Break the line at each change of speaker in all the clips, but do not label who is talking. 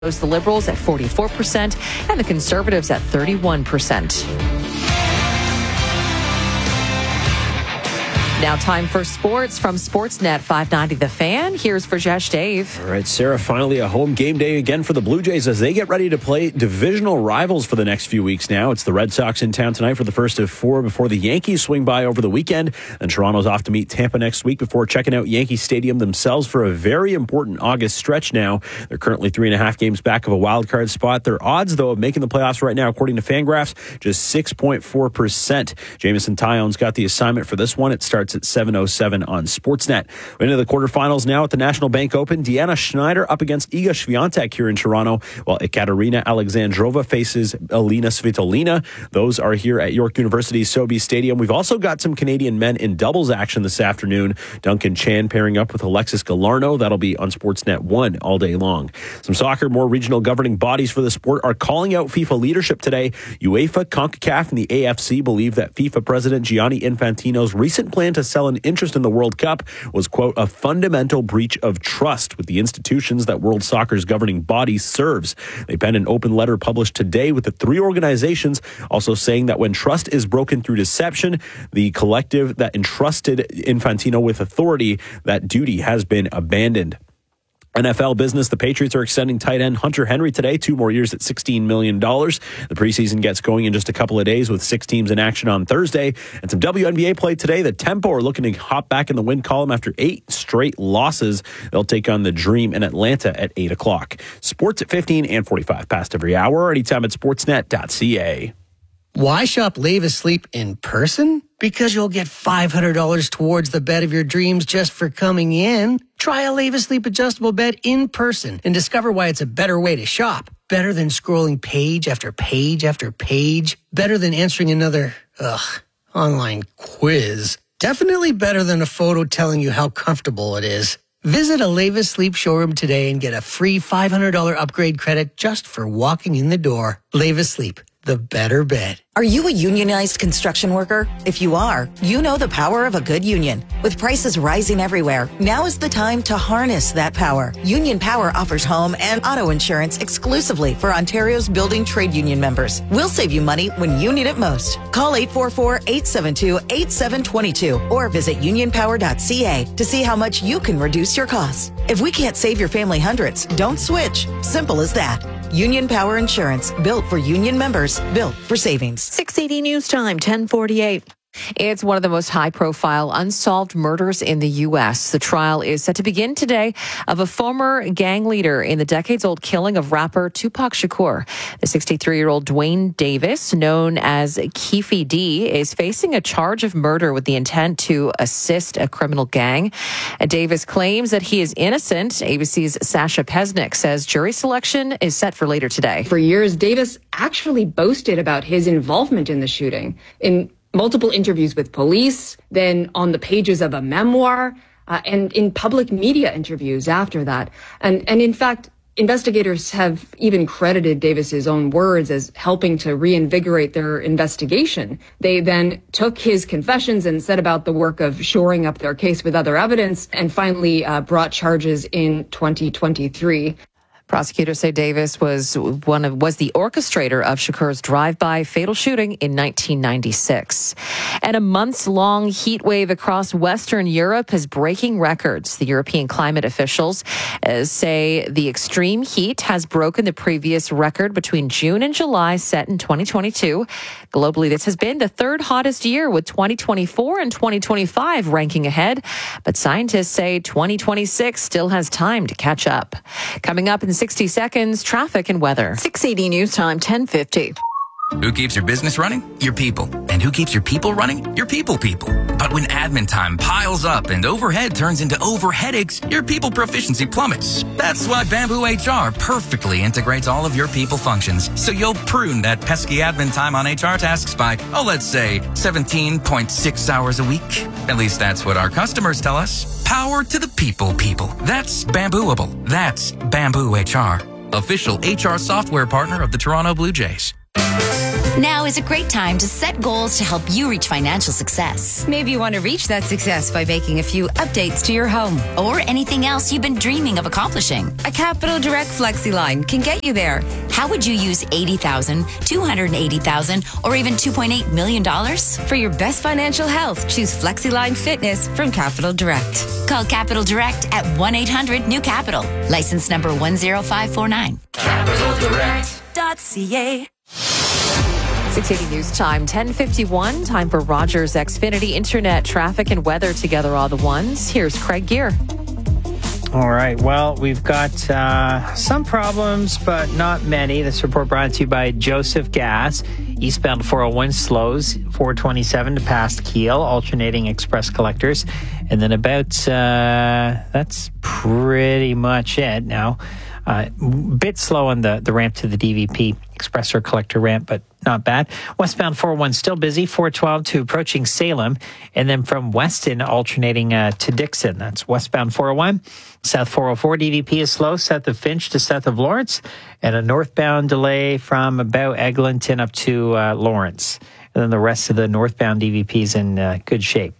The Liberals at 44% and the Conservatives at 31%. Now time for sports from Sportsnet 590 The Fan. Here's Rajesh Dave.
All right, Sarah, finally a home game day again for the Blue Jays as they get ready to play divisional rivals for the next few weeks now. It's the Red Sox in town tonight for the first of four before the Yankees swing by over the weekend. And Toronto's off to meet Tampa next week before checking out Yankee Stadium themselves for a very important August stretch now. They're currently 3.5 games back of a wild card spot. Their odds, though, of making the playoffs right now, according to Fangraphs, just 6.4%. Jamison Tyon's got the assignment for this one. It starts at 7:07 on Sportsnet. We're into the quarterfinals now at the National Bank Open. Deanna Schneider up against Iga Swiatek here in Toronto, while Ekaterina Alexandrova faces Elina Svitolina. Those are here at York University's Sobeys Stadium. We've also got some Canadian men in doubles action this afternoon. Duncan Chan pairing up with Alexis Galarneau. That'll be on Sportsnet 1 all day long. Some soccer, more regional governing bodies for the sport are calling out FIFA leadership today. UEFA, CONCACAF, and the AFC believe that FIFA President Gianni Infantino's recent plan to sell an interest in the World Cup was, quote, a fundamental breach of trust with the institutions that world soccer's governing body serves. They penned an open letter published today with the three organizations also saying that when trust is broken through deception, the collective that entrusted Infantino with authority, that duty has been abandoned. NFL business, the Patriots are extending tight end Hunter Henry today, 2 more years at $16 million. The preseason gets going in just a couple of days with 6 teams in action on Thursday. And some WNBA play today. The Tempo are looking to hop back in the win column after 8 straight losses. They'll take on the Dream in Atlanta at 8 o'clock. Sports at 15 and 45 past every hour, or anytime at sportsnet.ca.
Why shop Lave Asleep in person? Because you'll get $500 towards the bed of your dreams just for coming in. Try a Lave Asleep adjustable bed in person and discover why it's a better way to shop. Better than scrolling page after page after page. Better than answering another, online quiz. Definitely better than a photo telling you how comfortable it is. Visit a Lave Asleep showroom today and get a free $500 upgrade credit just for walking in the door. Lave Asleep, the better bed.
Are you a unionized construction worker? If you are, you know the power of a good union. With prices rising everywhere, now is the time to harness that power. Union Power offers home and auto insurance exclusively for Ontario's building trade union members. We'll save you money when you need it most. Call 844-872-8722 or visit unionpower.ca to see how much you can reduce your costs. If we can't save your family hundreds, don't switch. Simple as that. Union Power Insurance, built for union members, built for savings.
680 News Time, 10:48. It's one of the most high-profile unsolved murders in the U.S. The trial is set to begin today of a former gang leader in the decades-old killing of rapper Tupac Shakur. The 63-year-old Dwayne Davis, known as Keefe D, is facing a charge of murder with the intent to assist a criminal gang. Davis claims that he is innocent. ABC's Sasha Pesnick says jury selection is set for later today.
For years, Davis actually boasted about his involvement in the shooting. In multiple interviews with police, then on the pages of a memoir, and in public media interviews after that. And in fact, investigators have even credited Davis's own words as helping to reinvigorate their investigation. They then took his confessions and set about the work of shoring up their case with other evidence and finally brought charges in 2023.
Prosecutors say Davis was the orchestrator of Shakur's drive-by fatal shooting in 1996. And a months-long heat wave across Western Europe is breaking records. The European climate officials say the extreme heat has broken the previous record between June and July set in 2022. Globally, this has been the third hottest year, with 2024 and 2025 ranking ahead. But scientists say 2026 still has time to catch up. Coming up in 60 seconds, traffic and weather. 680 News Time, 10:50.
Who keeps your business running? Your people. And who keeps your people running? Your people. But when admin time piles up and overhead turns into overheadaches, your people proficiency plummets. That's why Bamboo HR perfectly integrates all of your people functions, so you'll prune that pesky admin time on HR tasks by, let's say 17.6 hours a week. At least that's what our customers tell us. Power to the people. That's Bambooable. That's Bamboo HR, official HR software partner of the Toronto Blue Jays.
Now is a great time to set goals to help you reach financial success.
Maybe you want to reach that success by making a few updates to your home.
Or anything else you've been dreaming of accomplishing.
A Capital Direct FlexiLine can get you there.
How would you use $80,000, $280,000, or even $2.8 million?
For your best financial health, choose FlexiLine Fitness from Capital Direct.
Call Capital Direct at 1-800-NEW-CAPITAL. License number 10549.
CapitalDirect.ca.
680 News Time, 10:51. Time for Rogers Xfinity Internet, traffic, and weather together all the ones. Here's Craig Gear.
All right. Well, we've got some problems, but not many. This report brought to you by Joseph Gas. Eastbound 401 slows 427 to past Kiel, alternating express collectors. And then that's pretty much it now. Bit slow on the ramp to the DVP express or collector ramp, but not bad. Westbound 401 still busy, 412 to approaching Salem, and then from Weston alternating to Dixon. That's westbound 401. South 404 DVP is slow, south of Finch to south of Lawrence, and a northbound delay from about Eglinton up to Lawrence. And then the rest of the northbound DVP is in good shape.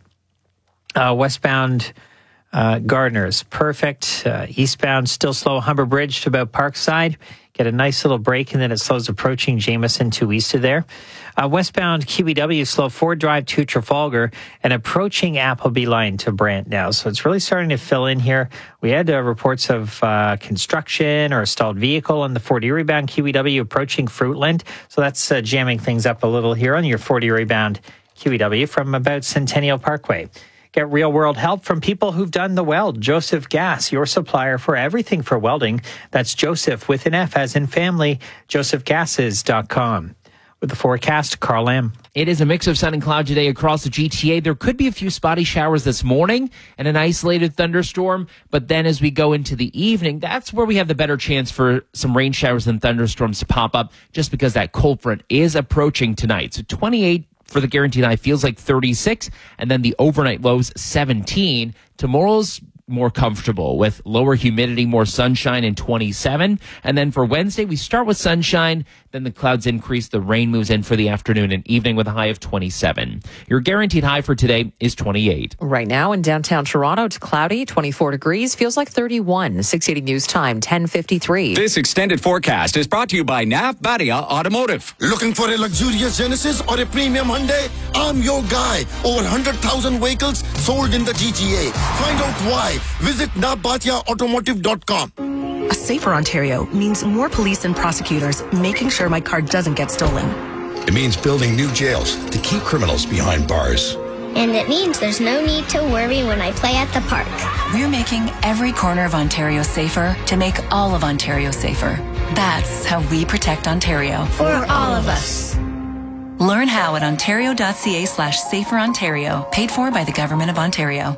Westbound Gardner's perfect. Eastbound still slow, Humber Bridge to about Parkside. Get a nice little break, and then it slows approaching Jameson to east of there. Westbound QEW slow, Ford Drive to Trafalgar and approaching Appleby Line to Brant now. So it's really starting to fill in here. We had reports of construction or a stalled vehicle on the Fort Erie bound QEW approaching Fruitland. So that's jamming things up a little here on your Fort Erie bound QEW from about Centennial Parkway. Get real-world help from people who've done the weld. Joseph Gas, your supplier for everything for welding. That's Joseph with an F as in family, josephgases.com. With the forecast, Carl Lamb.
It is a mix of sun and cloud today across the GTA. There could be a few spotty showers this morning and an isolated thunderstorm. But then as we go into the evening, that's where we have the better chance for some rain showers and thunderstorms to pop up just because that cold front is approaching tonight. So 28 for the guaranteed high feels like 36, and then the overnight lows 17. Tomorrow's more comfortable with lower humidity, more sunshine, and 27. And then for Wednesday, we start with sunshine, then the clouds increase, the rain moves in for the afternoon and evening with a high of 27. Your guaranteed high for today is 28.
Right now in downtown Toronto, it's cloudy, 24 degrees, feels like 31. 680 News Time, 10:53.
This extended forecast is brought to you by Nav Badia Automotive.
Looking for a luxurious Genesis or a premium Hyundai? I'm your guy. Over 100,000 vehicles sold in the GTA. Find out why. Visit navbatiaautomotive.com.
A safer Ontario means more police and prosecutors making sure my car doesn't get stolen.
It means building new jails to keep criminals behind bars.
And it means there's no need to worry when I play at the park.
We're making every corner of Ontario safer to make all of Ontario safer. That's how we protect Ontario.
For all of us.
Learn how at ontario.ca/saferontario. Paid for by the Government of Ontario.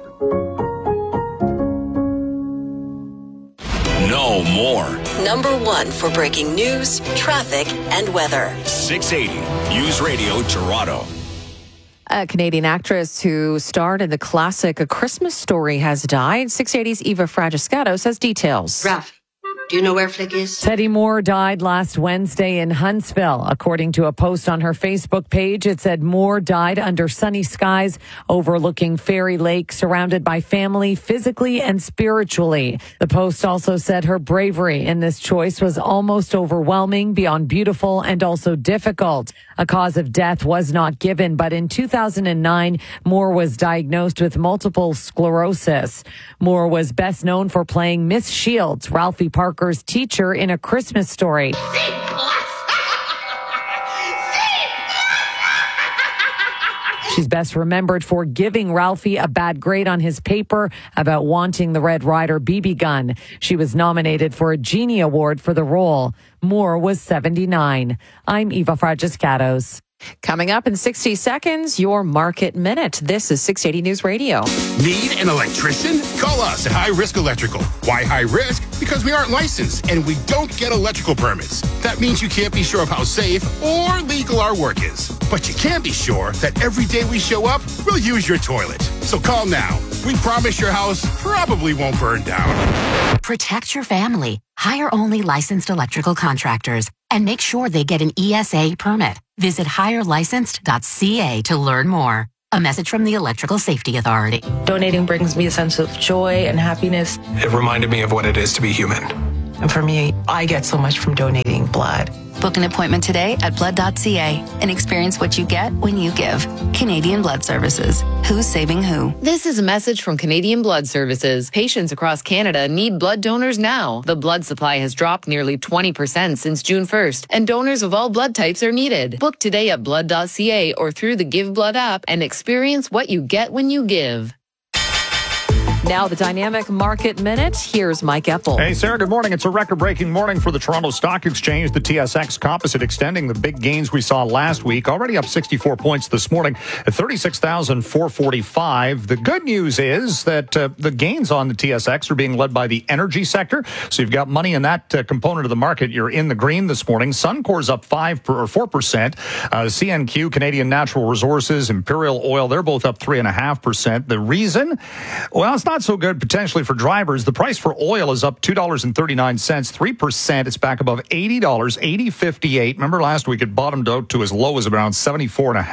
No more.
Number one for breaking news, traffic, and weather.
680 News Radio Toronto.
A Canadian actress who starred in the classic A Christmas Story has died. 680's Eva Fragiscato says details.
Ralph, do you know where Flick is?
Teddy Moore died last Wednesday in Huntsville. According to a post on her Facebook page, it said Moore died under sunny skies overlooking Fairy Lake, surrounded by family physically and spiritually. The post also said her bravery in this choice was almost overwhelming, beyond beautiful, and also difficult. A cause of death was not given, but in 2009, Moore was diagnosed with multiple sclerosis. Moore was best known for playing Miss Shields, Ralphie Parker's teacher in A Christmas Story. She's best remembered for giving Ralphie a bad grade on his paper about wanting the Red Ryder BB gun. She was nominated for a Genie Award for the role. Moore was 79. I'm Eva Fragiscatos. Coming up in 60 seconds, your Market Minute. This is 680 News Radio.
Need an electrician? Call us at High Risk Electrical. Why high risk? Because we aren't licensed and we don't get electrical permits. That means you can't be sure of how safe or legal our work is. But you can be sure that every day we show up, we'll use your toilet. So call now. We promise your house probably won't burn down.
Protect your family. Hire only licensed electrical contractors and make sure they get an ESA permit.
Visit higherlicensed.ca to learn more. A message from the Electrical Safety Authority.
Donating brings me a sense of joy and happiness.
It reminded me of what it is to be human.
And for me, I get so much from donating blood.
Book an appointment today at blood.ca and experience what you get when you give. Canadian Blood Services. Who's saving who?
This is a message from Canadian Blood Services. Patients across Canada need blood donors now. The blood supply has dropped nearly 20% since June 1st, and donors of all blood types are needed. Book today at blood.ca or through the Give Blood app and experience what you get when you give.
Now the Dynamic Market Minute. Here's Mike Eppel.
Hey, Sarah, good morning. It's a record-breaking morning for the Toronto Stock Exchange. The TSX Composite extending the big gains we saw last week, already up 64 points this morning at 36,445. The good news is that the gains on the TSX are being led by the energy sector. So you've got money in that component of the market. You're in the green this morning. Suncor's up 4%. CNQ, Canadian Natural Resources, Imperial Oil, they're both up 3.5%. The reason? Well, it's not so good potentially for drivers. The price for oil is up $2.39, 3%. It's back above $80, $80.58. Remember last week it bottomed out to as low as around $74.5,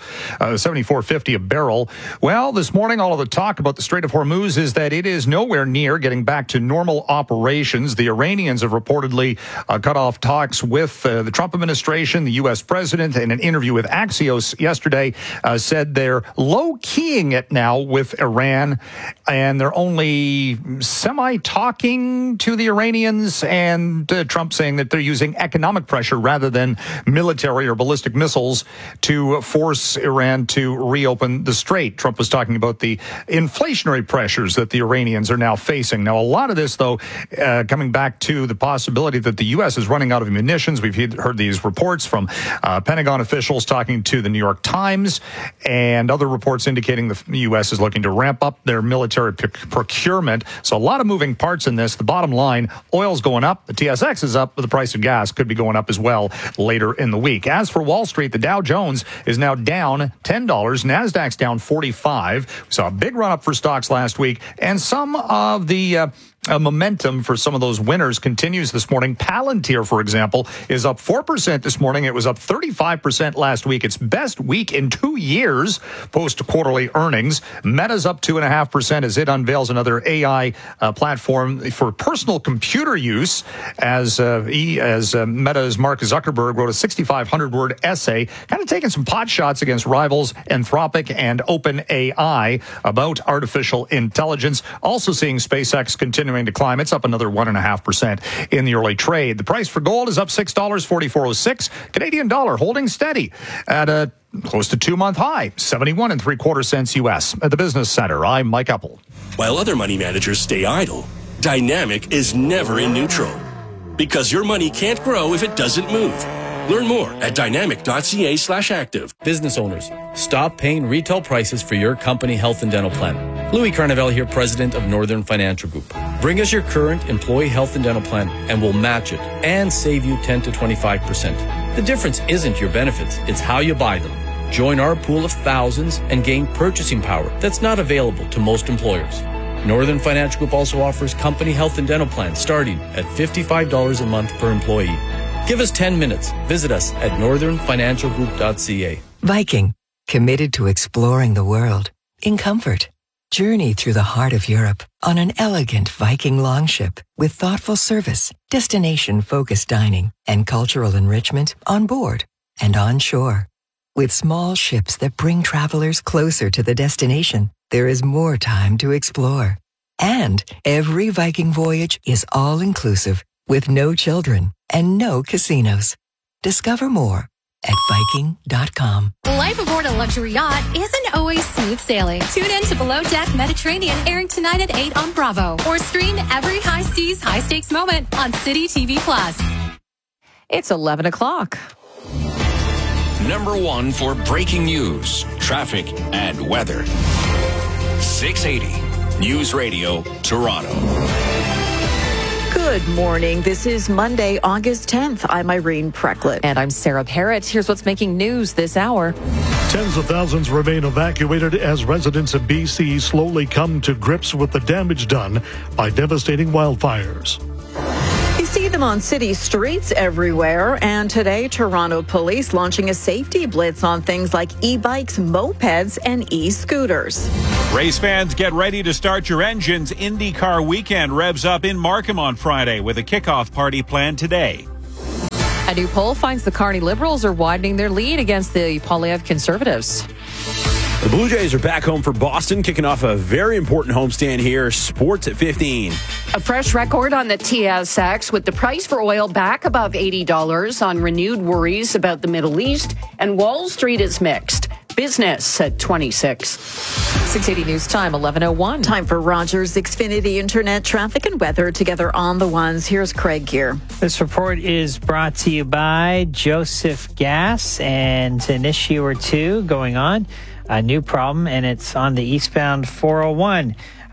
$74.50 a barrel. Well, this morning all of the talk about the Strait of Hormuz is that it is nowhere near getting back to normal operations. The Iranians have reportedly cut off talks with the Trump administration. The U.S. president, in an interview with Axios yesterday, said they're low-keying it now with Iran, and they're only semi-talking to the Iranians, and Trump saying that they're using economic pressure rather than military or ballistic missiles to force Iran to reopen the strait. Trump was talking about the inflationary pressures that the Iranians are now facing. Now, a lot of this, though, coming back to the possibility that the U.S. is running out of munitions. We've heard these reports from Pentagon officials talking to the New York Times, and other reports indicating the U.S. is looking to ramp up their military procurement. So a lot of moving parts in this. The bottom line, oil's going up. The TSX is up, but the price of gas could be going up as well later in the week. As for Wall Street, the Dow Jones is now down $10. NASDAQ's down 45. We saw a big run up for stocks last week, and some of the momentum for some of those winners continues this morning. Palantir, for example, is up 4% this morning. It was up 35% last week. Its best week in 2 years post-quarterly earnings. Meta's up 2.5% as it unveils another AI platform for personal computer use, as Meta's Mark Zuckerberg wrote a 6,500-word essay, kind of taking some pot shots against rivals Anthropic and OpenAI about artificial intelligence. Also seeing SpaceX continuing to climb. It's up another 1.5% in the early trade. The price for gold is up $6.4406. Canadian dollar holding steady at a close to 2-month high, 71 3/4 cents U.S. At the Business Center, I'm Mike Eppel.
While other money managers stay idle, Dynamic is never in neutral, because your money can't grow if it doesn't move. Learn more at dynamic.ca/active.
Business owners, stop paying retail prices for your company health and dental plan. Louis Carnevale here, president of Northern Financial Group. Bring us your current employee health and dental plan, and we'll match it and save you 10 to 25%. The difference isn't your benefits, it's how you buy them. Join our pool of thousands and gain purchasing power that's not available to most employers. Northern Financial Group also offers company health and dental plans starting at $55 a month per employee. Give us 10 minutes. Visit us at northernfinancialgroup.ca.
Viking, committed to exploring the world in comfort. Journey through the heart of Europe on an elegant Viking longship with thoughtful service, destination-focused dining, and cultural enrichment on board and on shore. With small ships that bring travelers closer to the destination, there is more time to explore. And every Viking voyage is all-inclusive with no children and no casinos. Discover more at Viking.com.
Life aboard a luxury yacht isn't always smooth sailing. Tune in to Below Deck Mediterranean, airing tonight at 8 on Bravo. Or stream every high seas, high stakes moment on City TV Plus.
It's 11 o'clock.
Number 1 for breaking news, traffic, and weather. 680 News Radio, Toronto.
Good morning. This is Monday, August 10th. I'm Irene Precklett.
And I'm Sarah Parrott. Here's what's making news this hour.
Tens of thousands remain evacuated as residents in BC slowly come to grips with the damage done by devastating wildfires.
You see, the them on city streets everywhere. And today, Toronto police launching a safety blitz on things like e-bikes, mopeds, and e-scooters.
Race fans, get ready to start your engines. IndyCar weekend revs up in Markham on Friday with a kickoff party planned today.
A new poll finds the Kearney Liberals are widening their lead against the Poilievre Conservatives.
The Blue Jays are back home for Boston, kicking off a very important homestand here. Sports at 15.
A fresh record on the TSX with the price for oil back above $80 on renewed worries about the Middle East, and Wall Street is mixed. Business at 26.
680 News Time, 11:01.
Time for Rogers Xfinity Internet traffic and weather together on the ones. Here's Craig Gear.
This report is brought to you by Joseph Gas, and an issue or two going on. A new problem, and it's on the eastbound 401.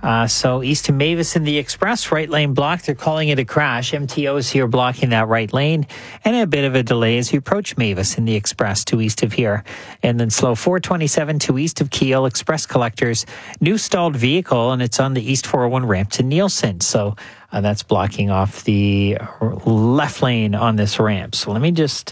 So east of Mavis in the Express, right lane blocked. They're calling it a crash. MTO's here blocking that right lane, and a bit of a delay as you approach Mavis in the Express to east of here. And then slow 427 to east of Kiel. Express collectors, new stalled vehicle, and it's on the east 401 ramp to Nielsen. So that's blocking off the left lane on this ramp. So let me just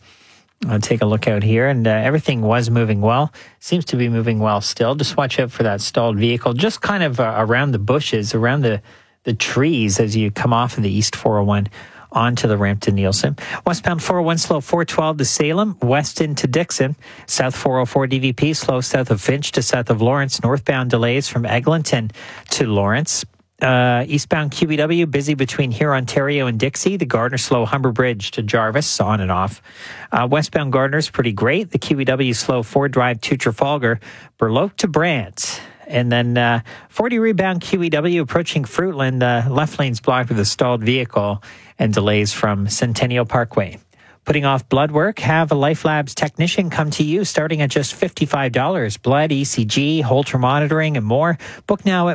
I'll take a look out here, and everything was moving well. Seems to be moving well still. Just watch out for that stalled vehicle, just kind of around the bushes, around the trees as you come off of the East 401 onto the ramp to Nielsen. Westbound 401 slow 412 to Salem, west into Dixon. South 404 DVP slow south of Finch to south of Lawrence. Northbound delays from Eglinton to Lawrence. Eastbound QEW busy between here, Ontario, and Dixie. The Gardner slow Humber Bridge to Jarvis, on and off. Westbound Gardner's pretty great. The QEW slow Ford Drive to Trafalgar, Burloak to Brant. And then 40 rebound QEW approaching Fruitland. Left lane's blocked with a stalled vehicle and delays from Centennial Parkway. Putting off blood work, have a Life Labs technician come to you starting at just $55. Blood, ECG, Holter monitoring, and more. Book now at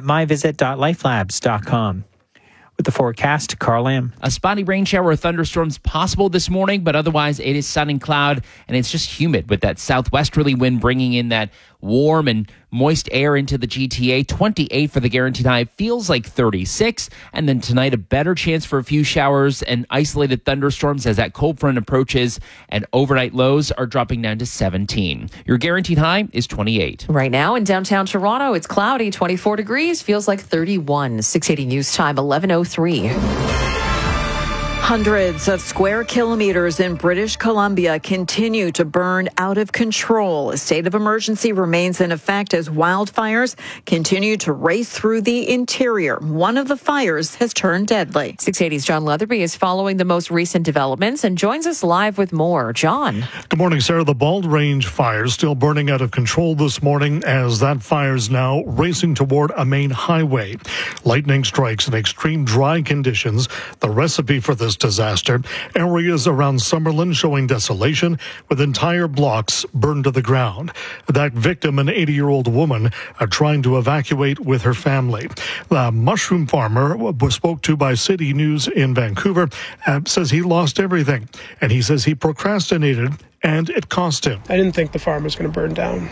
myvisit.lifelabs.com. With the forecast, Carl Lam.
A spotty rain shower or thunderstorms possible this morning, but otherwise it is sun and cloud, and it's just humid with that southwesterly wind bringing in that warm and moist air into the GTA. 28 for the guaranteed high, feels like 36. And then tonight, a better chance for a few showers and isolated thunderstorms as that cold front approaches, and overnight lows are dropping down to 17. Your guaranteed high is 28.
Right now in downtown Toronto, it's cloudy, 24 degrees, feels like 31. 680 News Time, 11:03.
Hundreds of square kilometers in British Columbia continue to burn out of control. A state of emergency remains in effect as wildfires continue to race through the interior. One of the fires has turned deadly.
680's John Leatherby is following the most recent developments and joins us live with more. John.
Good morning, Sarah. The Bald Range fire still burning out of control this morning as that fire's now racing toward a main highway. Lightning strikes and extreme dry conditions, the recipe for this disaster. Areas around Summerlin showing desolation with entire blocks burned to the ground. That victim, an 80-year-old woman, trying to evacuate with her family. The mushroom farmer was spoke to by City News in Vancouver says he lost everything, and he says he procrastinated and it cost him.
I didn't think the farm was going to burn down.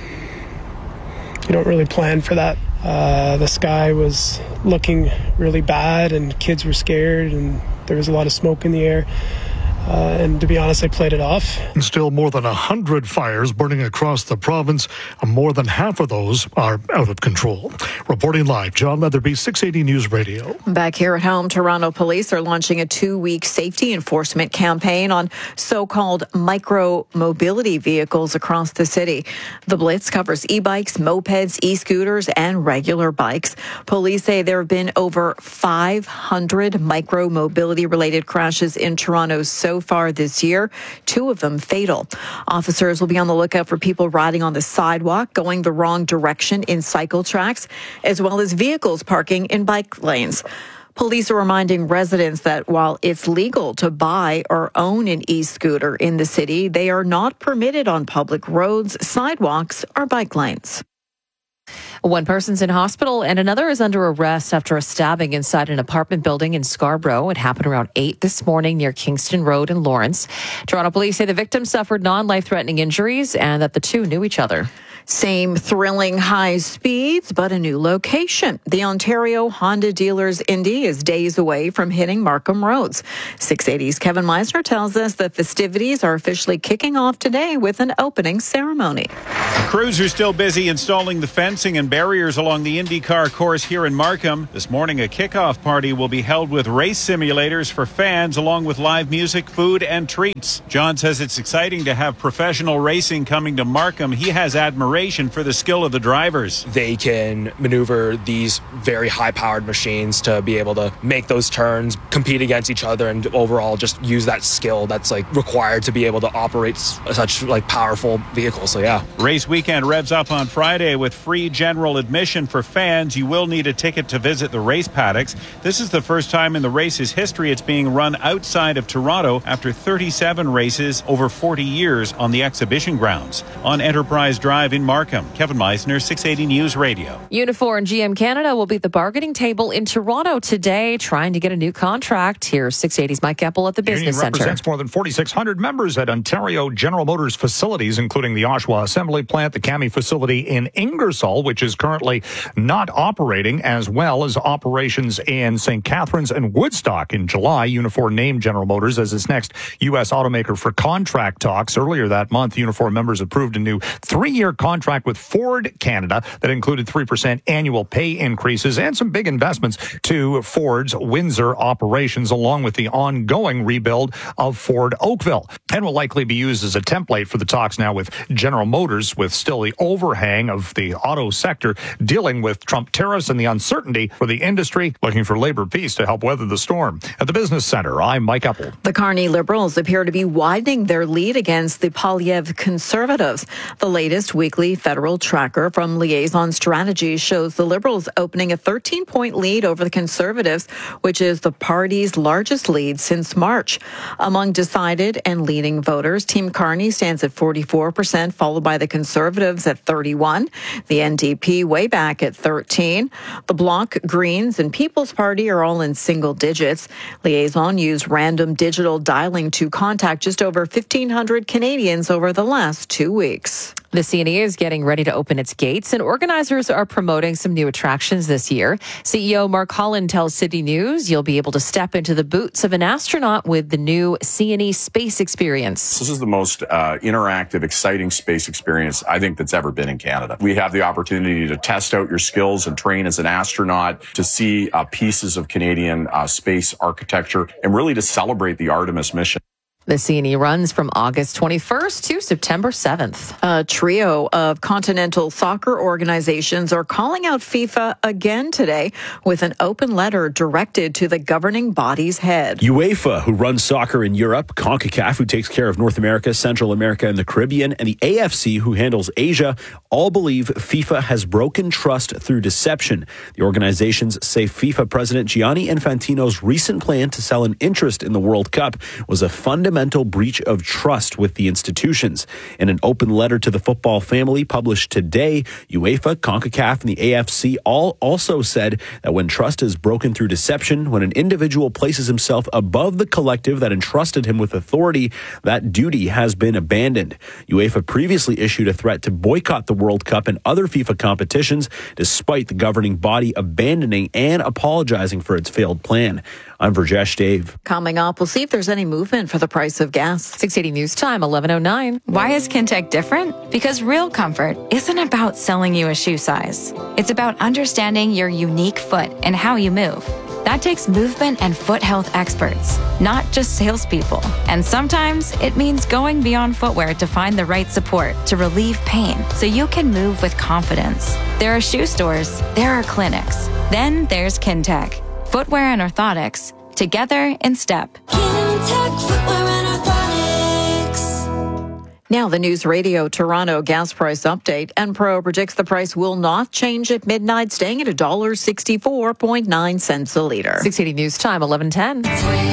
You don't really plan for that. The sky was looking really bad and kids were scared and there was a lot of smoke in the air. And to be honest, I played it off.
Still more than 100 fires burning across the province. More than half of those are out of control. Reporting live, John Leatherby, 680 News Radio.
Back here at home, Toronto police are launching a 2-week safety enforcement campaign on so-called micro-mobility vehicles across the city. The blitz covers e-bikes, mopeds, e-scooters, and regular bikes. Police say there have been over 500 micro-mobility-related crashes in Toronto so far this year, 2 of them fatal. Officers will be on the lookout for people riding on the sidewalk, going the wrong direction in cycle tracks, as well as vehicles parking in bike lanes. Police are reminding residents that while it's legal to buy or own an e-scooter in the city, they are not permitted on public roads, sidewalks, or bike lanes.
One person's in hospital and another is under arrest after a stabbing inside an apartment building in Scarborough. It happened around 8 this morning near Kingston Road in Lawrence. Toronto police say the victim suffered non-life-threatening injuries and that the two knew each other.
Same thrilling high speeds, but a new location. The Ontario Honda Dealers Indy is days away from hitting Markham roads. 680's Kevin Meisner tells us the festivities are officially kicking off today with an opening ceremony.
Crews are still busy installing the fencing and barriers along the IndyCar course here in Markham. This morning, a kickoff party will be held with race simulators for fans, along with live music, food, and treats. John says it's exciting to have professional racing coming to Markham. He has admiration for the skill of the drivers.
They can maneuver these very high-powered machines to be able to make those turns, compete against each other, and overall just use that skill that's required to be able to operate such powerful vehicles. So yeah.
Race weekend revs up on Friday with free general admission for fans. You will need a ticket to visit the race paddocks. This is the first time in the race's history it's being run outside of Toronto after 37 races over 40 years on the exhibition grounds. On Enterprise Drive in Markham, Kevin Meisner, 680 News Radio.
Unifor and GM Canada will be at the bargaining table in Toronto today, trying to get a new contract. Here's 680's Mike Eppel at the Business Centre.
Represents more than 4,600 members at Ontario General Motors facilities, including the Oshawa Assembly Plant, the CAMI facility in Ingersoll, which is currently not operating, as well as operations in St. Catharines and Woodstock. In July, Unifor named General Motors as its next U.S. automaker for contract talks. Earlier that month, Unifor members approved a new 3-year contract with Ford Canada that included 3% annual pay increases and some big investments to Ford's Windsor operations, along with the ongoing rebuild of Ford Oakville, and will likely be used as a template for the talks now with General Motors, with still the overhang of the auto sector dealing with Trump tariffs and the uncertainty for the industry, looking for labor peace to help weather the storm. At the Business Centre, I'm Mike Eppel.
The Carney Liberals appear to be widening their lead against the Poilievre Conservatives. The latest weekly federal tracker from Liaison Strategies shows the Liberals opening a 13-point lead over the Conservatives, which is the party's largest lead since March. Among decided and leading voters, Team Carney stands at 44%, followed by the Conservatives at 31%, the NDP way back at 13%. The Bloc, Greens, and People's Party are all in single digits. Liaison used random digital dialing to contact just over 1,500 Canadians over the last 2 weeks.
The CNE is getting ready to open its gates, and organizers are promoting some new attractions this year. CEO Mark Holland tells City News you'll be able to step into the boots of an astronaut with the new CNE Space Experience.
This is the most interactive, exciting space experience I think that's ever been in Canada. We have the opportunity to test out your skills and train as an astronaut, to see pieces of Canadian space architecture, and really to celebrate the Artemis mission.
The CNE runs from August 21st to September 7th.
A trio of continental soccer organizations are calling out FIFA again today with an open letter directed to the governing body's head.
UEFA, who runs soccer in Europe, CONCACAF, who takes care of North America, Central America, and the Caribbean, and the AFC, who handles Asia, all believe FIFA has broken trust through deception. The organizations say FIFA President Gianni Infantino's recent plan to sell an interest in the World Cup was a fundamental breach of trust with the institutions. In an open letter to the football family published today, UEFA, CONCACAF, and the AFC all also said that when trust is broken through deception, when an individual places himself above the collective that entrusted him with authority, that duty has been abandoned. UEFA previously issued a threat to boycott the World Cup and other FIFA competitions, despite the governing body abandoning and apologizing for its failed plan. I'm Virjesh Dave.
Coming up, we'll see if there's any movement for the price of gas.
680 News Time, 11:09.
Why is Kintec different? Because real comfort isn't about selling you a shoe size. It's about understanding your unique foot and how you move. That takes movement and foot health experts, not just salespeople. And sometimes it means going beyond footwear to find the right support to relieve pain so you can move with confidence. There are shoe stores, there are clinics. Then there's Kintec. Footwear and orthotics, together in step.
Kintec Footwear and Orthotics. Now the News Radio Toronto gas price update. Enpro predicts the price will not change at midnight, staying at $1.64.9 a liter.
680 News Time, 11:10.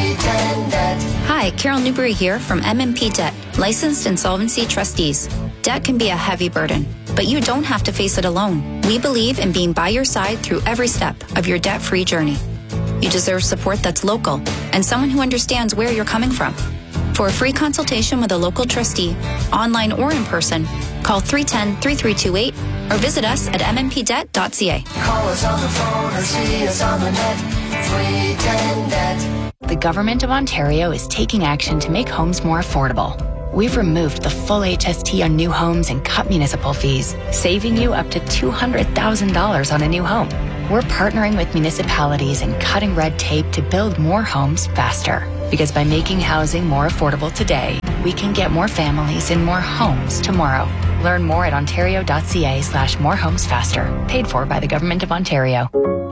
Hi, Carol Newberry here from MMP Debt, licensed insolvency trustees. Debt can be a heavy burden, but you don't have to face it alone. We believe in being by your side through every step of your debt-free journey. You deserve support that's local and someone who understands where you're coming from. For a free consultation with a local trustee, online or in person, Call 310-3328 or visit us at mmpdebt.ca.
Call us on the phone or see us on the net. 310-NET.
The Government of Ontario is taking action to make homes more affordable. We've removed the full HST on new homes and cut municipal fees, saving you up to $200,000 on a new home. We're partnering with municipalities and cutting red tape to build more homes faster. Because by making housing more affordable today, we can get more families in more homes tomorrow. Learn more at ontario.ca/morehomesfaster. Paid for by the Government of Ontario.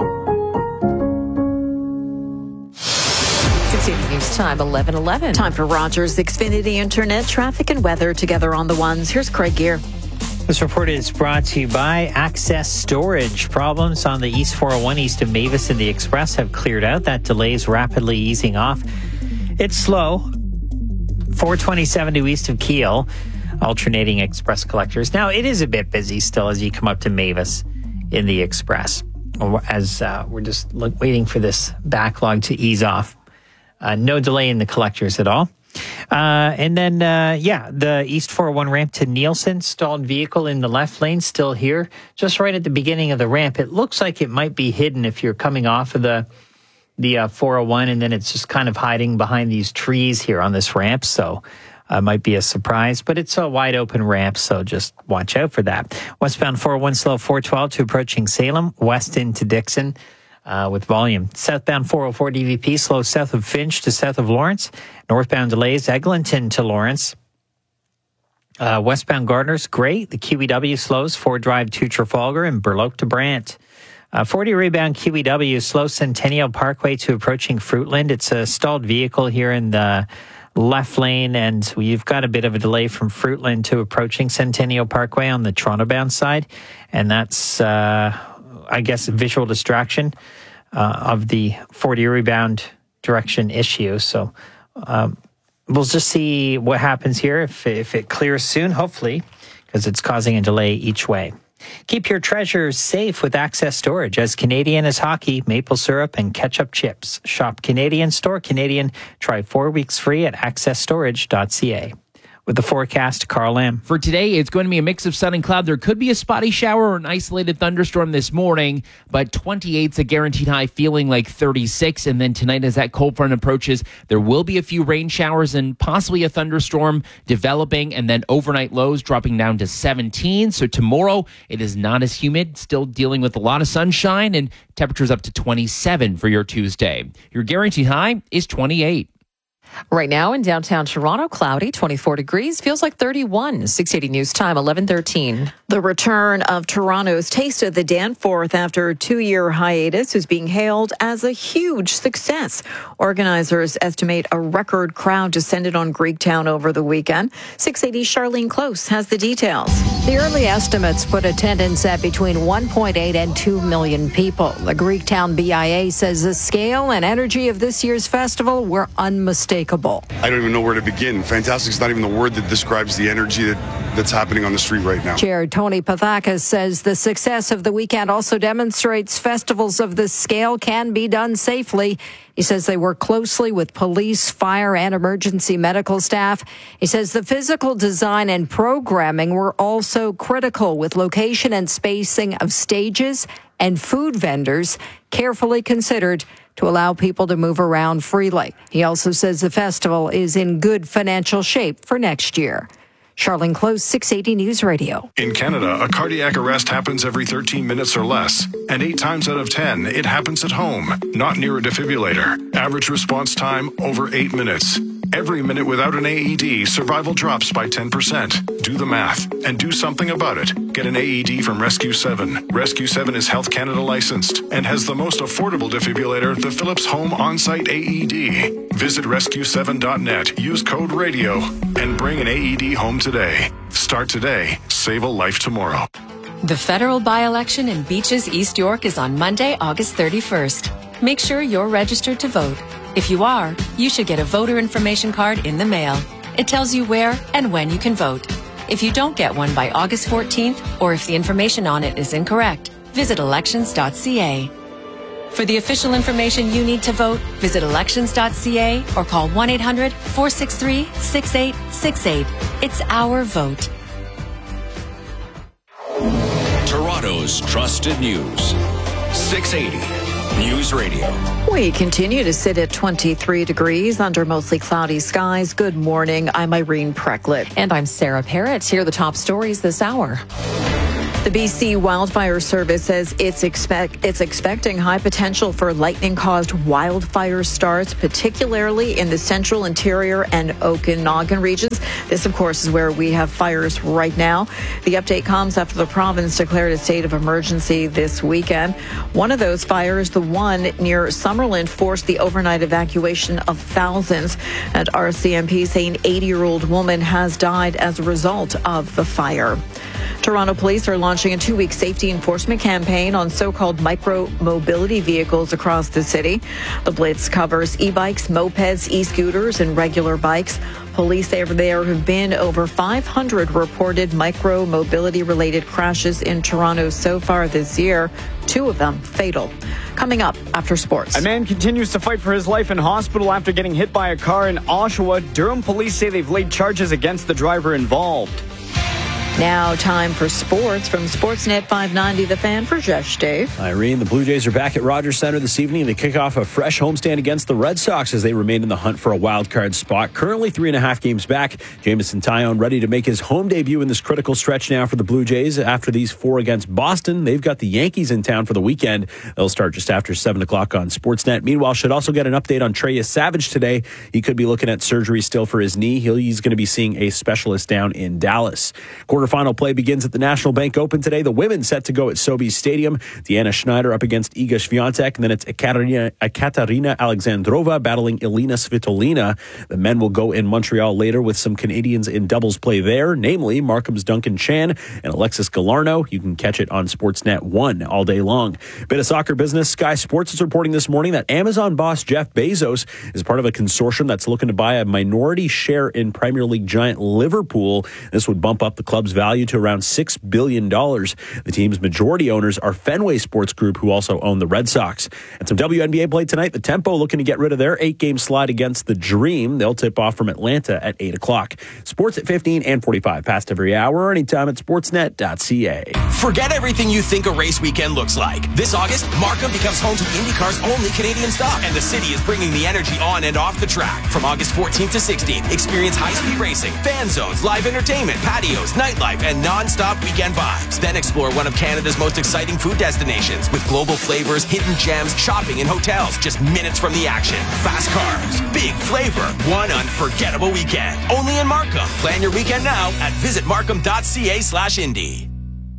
6:80 News Time, 11:11.
Time for Rogers Xfinity Internet traffic and weather together on the ones. Here's Craig Gear.
This report is brought to you by Access Storage. Problems on the East 401 east of Mavis and the Express have cleared out. That delay is rapidly easing off. It's slow. 427 to east of Kiel, alternating express collectors. Now, it is a bit busy still as you come up to Mavis in the Express, as we're just waiting for this backlog to ease off. No delay in the collectors at all. And then, the East 401 ramp to Nielsen, stalled vehicle in the left lane, still here, just right at the beginning of the ramp. It looks like it might be hidden if you're coming off of the 401, and then it's just kind of hiding behind these trees here on this ramp. So might be a surprise, but it's a wide open ramp, so just watch out for that. Westbound 401 slow 412 to approaching Salem, west into Dixon. With volume. Southbound 404 DVP slow south of Finch to south of Lawrence. Northbound delays Eglinton to Lawrence. Westbound Gardner's great. The QEW slows 4 Drive to Trafalgar and Burloak to Brant. 40 rebound QEW slow Centennial Parkway to approaching Fruitland. It's a stalled vehicle here in the left lane, and you've got a bit of a delay from Fruitland to approaching Centennial Parkway on the Toronto bound side, and that's I guess, visual distraction of the 40 rebound direction issue. So we'll just see what happens here if it clears soon, hopefully, because it's causing a delay each way. Keep your treasures safe with Access Storage. As Canadian as hockey, maple syrup, and ketchup chips. Shop Canadian, store Canadian. Try 4 weeks free at accessstorage.ca. With the forecast, Carl Lamb.
For today, it's going to be a mix of sun and cloud. There could be a spotty shower or an isolated thunderstorm this morning, but 28's a guaranteed high, feeling like 36. And then tonight, as that cold front approaches, there will be a few rain showers and possibly a thunderstorm developing, and then overnight lows dropping down to 17. So tomorrow, it is not as humid, still dealing with a lot of sunshine, and temperatures up to 27 for your Tuesday. Your guaranteed high is 28.
Right now in downtown Toronto, cloudy, 24 degrees, feels like 31. 680 News Time, 11:13.
The return of Toronto's Taste of the Danforth after a 2-year hiatus is being hailed as a huge success. Organizers estimate a record crowd descended on Greektown over the weekend. 680's Charlene Close has the details.
The early estimates put attendance at between 1.8 and 2 million people. The Greektown BIA says the scale and energy of this year's festival were unmistakable.
I don't even know where to begin. Fantastic is not even the word that describes the energy that's happening on the street right now.
Chair Tony Pathakis says the success of the weekend also demonstrates festivals of this scale can be done safely. He says they work closely with police, fire, and emergency medical staff. He says the physical design and programming were also critical, with location and spacing of stages and food vendors carefully considered to allow people to move around freely. He also says the festival is in good financial shape for next year. Charlene Close, 680 News Radio.
In Canada, a cardiac arrest happens every 13 minutes or less, and 8 times out of 10, it happens at home, not near a defibrillator. Average response time, over 8 minutes. Every minute without an AED, survival drops by 10%. Do the math and do something about it. Get an AED from Rescue 7. Rescue 7 is Health Canada licensed and has the most affordable defibrillator, the Philips Home On-Site AED. Visit rescue7.net, use code RADIO, and bring an AED home today. Start today. Save a life tomorrow.
The federal by-election in Beaches, East York is on Monday, August 31st. Make sure you're registered to vote. If you are, you should get a voter information card in the mail. It tells you where and when you can vote. If you don't get one by August 14th, or if the information on it is incorrect, visit elections.ca. For the official information you need to vote, visit elections.ca or call 1-800-463-6868. It's our vote.
Toronto's trusted news. 680 News Radio.
We continue to sit at 23 degrees under mostly cloudy skies. Good morning. I'm Irene Precklett.
And I'm Sarah Parrott. Here are the top stories this hour.
The BC Wildfire Service says it's expecting high potential for lightning-caused wildfire starts, particularly in the central, interior, and Okanagan regions. This, of course, is where we have fires right now. The update comes after the province declared a state of emergency this weekend. One of those fires, the one near Summerland, forced the overnight evacuation of thousands. And RCMP saying an 80-year-old woman has died as a result of the fire. Toronto police are launching a 2-week safety enforcement campaign on so-called micro-mobility vehicles across the city. The blitz covers e-bikes, mopeds, e-scooters, and regular bikes. Police say there have been over 500 reported micro-mobility-related crashes in Toronto so far this year, 2 of them fatal. Coming up after sports.
A man continues to fight for his life in hospital after getting hit by a car in Oshawa. Durham police say they've laid charges against the driver involved.
Now time for sports from Sportsnet 590, The Fan, for Jeff Dave.
Irene, the Blue Jays are back at Rogers Centre this evening. They kick off a fresh homestand against the Red Sox as they remain in the hunt for a wild card spot. Currently 3.5 games back. Jamison Tyone ready to make his home debut in this critical stretch now for the Blue Jays. After these 4 against Boston, they've got the Yankees in town for the weekend. They'll start just after 7 o'clock on Sportsnet. Meanwhile, should also get an update on Treyas Savage today. He could be looking at surgery still for his knee. He's going to be seeing a specialist down in Dallas. Quarterfinal play begins at the National Bank Open today. The women set to go at Sobeys Stadium. Deanna Schneider up against Iga Swiatek, and then it's Ekaterina Alexandrova battling Elina Svitolina. The men will go in Montreal later with some Canadians in doubles play there, namely Markham's Duncan Chan and Alexis Galarno. You can catch it on Sportsnet 1 all day long. Bit of soccer business. Sky Sports is reporting this morning that Amazon boss Jeff Bezos is part of a consortium that's looking to buy a minority share in Premier League giant Liverpool. This would bump up the club's value to around $6 billion. The team's majority owners are Fenway Sports Group, who also own the Red Sox. And some WNBA play tonight. The Tempo looking to get rid of their 8-game slide against the Dream. They'll tip off from Atlanta at 8 o'clock. Sports at 15 and 45 past every hour or anytime at sportsnet.ca.
Forget everything you think a race weekend looks like. This August, Markham becomes home to IndyCar's only Canadian stop, and the city is bringing the energy on and off the track. From August 14th to 16th, experience high-speed racing, fan zones, live entertainment, patios, nightlife, and non-stop weekend vibes. Then explore one of Canada's most exciting food destinations with global flavors, hidden gems, shopping, and hotels just minutes from the action. Fast cars, big flavor, one unforgettable weekend. Only in Markham. Plan your weekend now at visitmarkham.ca/Indy.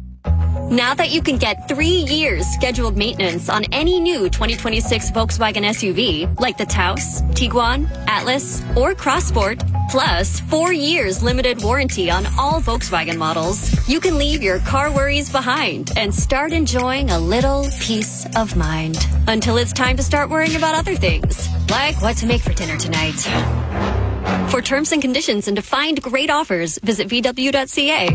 Now that you can get 3 years scheduled maintenance on any new 2026 Volkswagen SUV, like the Taos, Tiguan, Atlas, or Crossport, plus 4 years limited warranty on all Volkswagen models, you can leave your car worries behind and start enjoying a little peace of mind. Until it's time to start worrying about other things, like what to make for dinner tonight. For terms and conditions and to find great offers, visit VW.ca.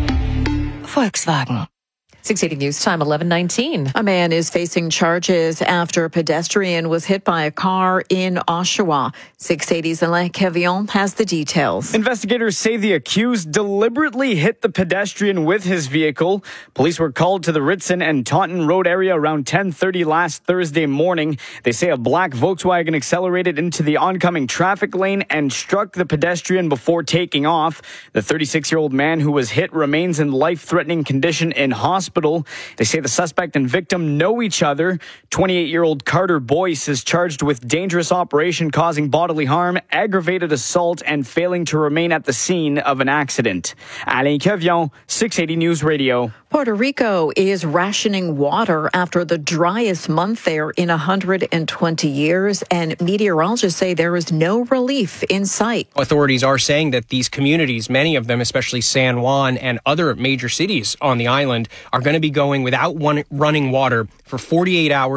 Volkswagen. 680 News Time, 11:19.
A man is facing charges after a pedestrian was hit by a car in Oshawa. 680's Alain Kevion has the details.
Investigators say the accused deliberately hit the pedestrian with his vehicle. Police were called to the Ritson and Taunton Road area around 10:30 last Thursday morning. They say a black Volkswagen accelerated into the oncoming traffic lane and struck the pedestrian before taking off. The 36-year-old man who was hit remains in life-threatening condition in hospital. They say the suspect and victim know each other. 28-year-old Carter Boyce is charged with dangerous operation causing bodily harm, aggravated assault, and failing to remain at the scene of an accident. Alain Kevion, 680 News Radio.
Puerto Rico is rationing water after the driest month there in 120 years, and meteorologists say there is no relief in sight.
Authorities are saying that these communities, many of them, especially San Juan and other major cities on the island, are going to be going without running water for 48 hours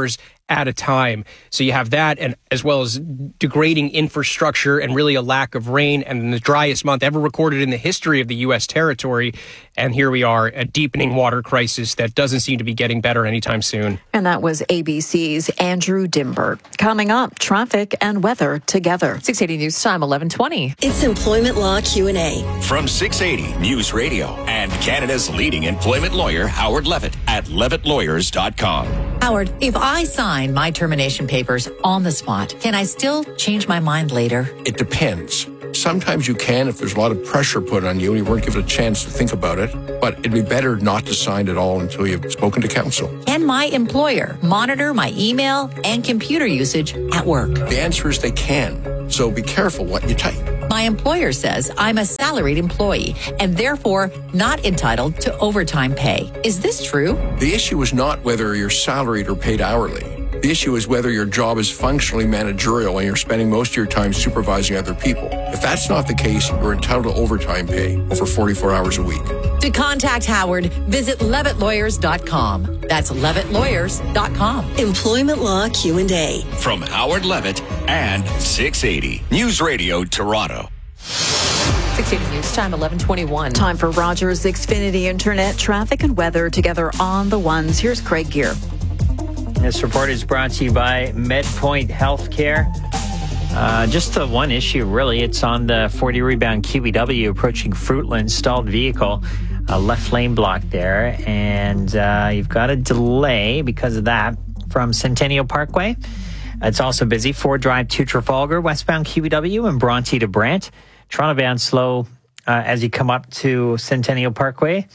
at a time. So you have that, and as well as degrading infrastructure and really a lack of rain, and the driest month ever recorded in the history of the U.S. territory. And here we are, a deepening water crisis that doesn't seem to be getting better anytime soon.
And that was ABC's Andrew Dimber. Coming up, traffic and weather together. 680 News Time, 11:20.
It's Employment Law Q&A.
From 680 News Radio and Canada's leading employment lawyer, Howard Levitt, at levittlawyers.com.
Howard, if I sign my termination papers on the spot, can I still change my mind later?
It depends. Sometimes you can if there's a lot of pressure put on you and you weren't given a chance to think about it. But it'd be better not to sign at all until you've spoken to counsel.
Can my employer monitor my email and computer usage at work?
The answer is they can. So be careful what you type.
My employer says I'm a salaried employee and therefore not entitled to overtime pay. Is this true?
The issue is not whether you're salaried or paid hourly. The issue is whether your job is functionally managerial and you're spending most of your time supervising other people. If that's not the case, you're entitled to overtime pay over 44 hours a week.
To contact Howard, visit levittlawyers.com. That's levittlawyers.com.
Employment Law Q&A.
From Howard Levitt and 680 News Radio Toronto.
680 News Time, 11:21. Time for Rogers Xfinity Internet traffic and weather together on the ones. Here's Craig Gear.
This report is brought to you by MedPoint Healthcare. Just the one issue, really. It's on the 40 rebound QEW approaching Fruitland, stalled vehicle, left lane block there. And you've got a delay because of that from Centennial Parkway. It's also busy. Ford Drive to Trafalgar, westbound QEW, and Bronte to Brant. Toronto bound slow as you come up to Centennial Parkway.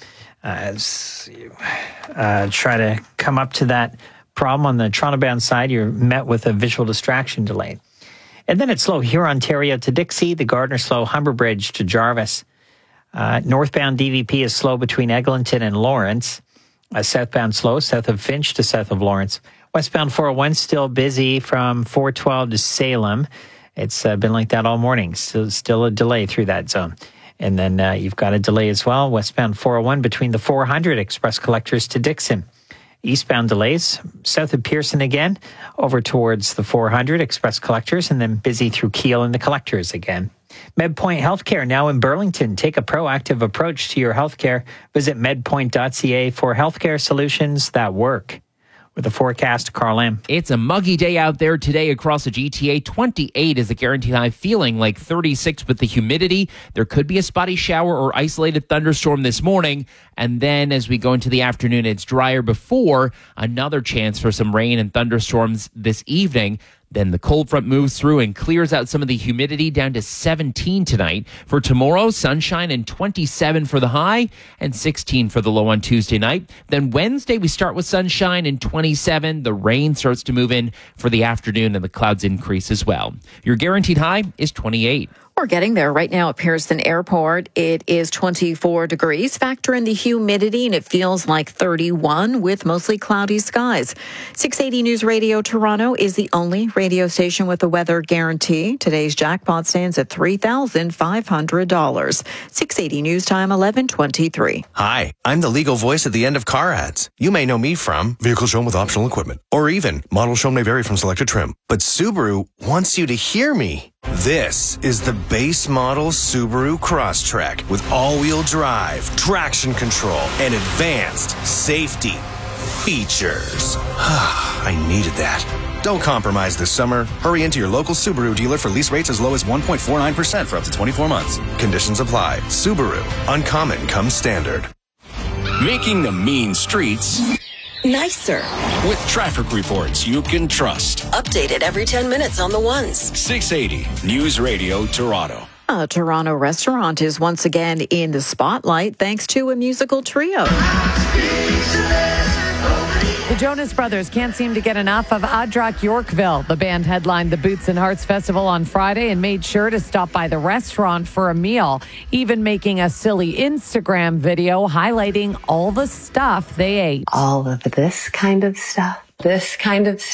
As you try to come up to that problem on the Toronto-bound side, you're met with a visual distraction delay. And then it's slow here, Ontario to Dixie, the Gardner slow, Humber Bridge to Jarvis. Northbound DVP is slow between Eglinton and Lawrence. Southbound slow, south of Finch to south of Lawrence. Westbound 401 still busy from 412 to Salem. It's been like that all morning. Still a delay through that zone. And then you've got a delay as well, westbound 401 between the 400 Express Collectors to Dixon. Eastbound delays, south of Pearson again, over towards the 400 Express Collectors, and then busy through Keele and the Collectors again. MedPoint Healthcare now in Burlington. Take a proactive approach to your healthcare. Visit medpoint.ca for healthcare solutions that work. With the forecast, Carl Lamb.
It's a muggy day out there today across the GTA. 28 is the guaranteed high, feeling like 36 with the humidity. There could be a spotty shower or isolated thunderstorm this morning. And then as we go into the afternoon, it's drier before another chance for some rain and thunderstorms this evening. Then the cold front moves through and clears out some of the humidity down to 17 tonight. For tomorrow, sunshine and 27 for the high and 16 for the low on Tuesday night. Then Wednesday, we start with sunshine and 27. The rain starts to move in for the afternoon and the clouds increase as well. Your guaranteed high is 28.
We're getting there right now at Pearson Airport. It is 24 degrees. Factor in the humidity, and it feels like 31 with mostly cloudy skies. 680 News Radio Toronto is the only radio station with a weather guarantee. Today's jackpot stands at $3,500. 680 News Time, 11:23.
Hi, I'm the legal voice at the end of car ads. You may know me from Vehicle Shown with Optional Equipment, or even Model Shown may vary from selected trim. But Subaru wants you to hear me. This is the base model Subaru Crosstrek with all-wheel drive, traction control, and advanced safety features. I needed that. Don't compromise this summer. Hurry into your local Subaru dealer for lease rates as low as 1.49% for up to 24 months. Conditions apply. Subaru. Uncommon comes standard.
Making the mean streets
nicer
with traffic reports you can trust.
Updated every 10 minutes on the ones.
680 News Radio Toronto.
A Toronto restaurant is once again in the spotlight thanks to a musical trio.
The Jonas Brothers can't seem to get enough of Adrak Yorkville. The band headlined the Boots and Hearts Festival on Friday and made sure to stop by the restaurant for a meal, even making a silly Instagram video highlighting all the stuff they ate.
All of this kind of stuff. This kind of stuff.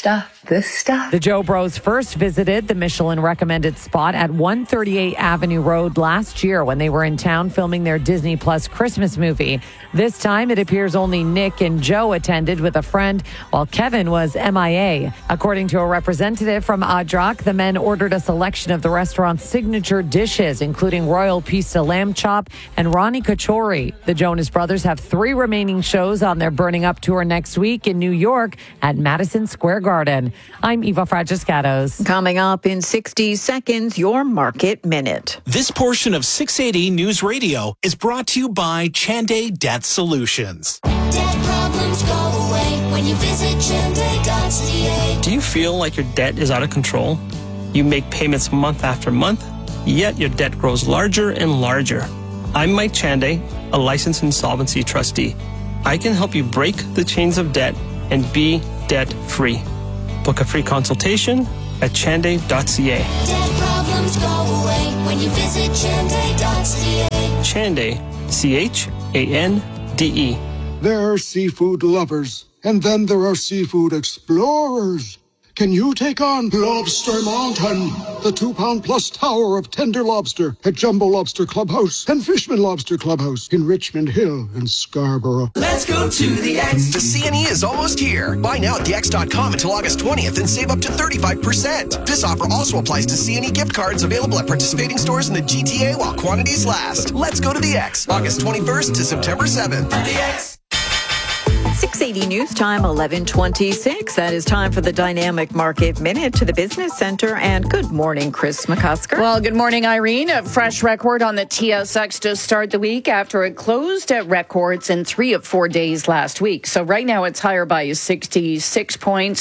this stuff. The Joe Bros first visited the Michelin recommended spot at 138 Avenue Road last year when they were in town filming their Disney Plus Christmas movie. This time it appears only Nick and Joe attended with a friend while Kevin was MIA. According to a representative from Adrak, the men ordered a selection of the restaurant's signature dishes, including Royal Pista Lamb Chop and Ronnie Kachori. The Jonas Brothers have 3 remaining shows on their Burning Up tour next week in New York at Madison Square Garden. I'm Eva Fragiscatos.
Coming up in 60 seconds, your Market Minute.
This portion of 680 News Radio is brought to you by Chanday Debt Solutions.
Debt problems go away when you visit Chanday.ca.
Do you feel like your debt is out of control? You make payments month after month, yet your debt grows larger and larger. I'm Mike Chanday, a licensed insolvency trustee. I can help you break the chains of debt and be debt-free. Book a free consultation at chanday.ca.
Debt problems go away when you visit Chanday.ca.
Chanday, C-H-A-N-D-E.
There are seafood lovers, and then there are seafood explorers. Can you take on Lobster Mountain, the 2-pound-plus tower of tender lobster at Jumbo Lobster Clubhouse and Fishman Lobster Clubhouse in Richmond Hill and Scarborough?
Let's go to the X. The CNE is almost here. Buy now at thex.com until August 20th and save up to 35%. This offer also applies to CNE gift cards available at participating stores in the GTA while quantities last. Let's go to the X. August 21st to September 7th. The X.
680 News Time, 11:26. That is time for the Dynamic Market Minute to the Business Center. And good morning, Chris McCusker.
Well, good morning, Irene. A fresh record on the TSX to start the week after it closed at records in 3 of 4 days last week. So right now it's higher by 66 points,